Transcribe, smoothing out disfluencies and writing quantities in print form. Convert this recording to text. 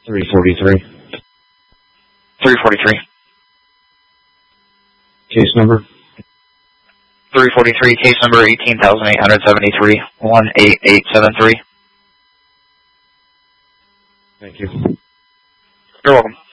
343. 343. Case number? 343, case number 18,873, 18873. Thank you. You're welcome.